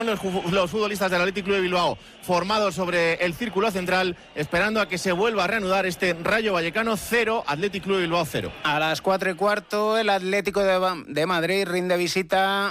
Los futbolistas del Athletic Club de Bilbao formados sobre el círculo central, esperando a que se vuelva a reanudar este Rayo Vallecano 0, Athletic Club de Bilbao 0. A las 4:15 el Atlético de Madrid rinde visita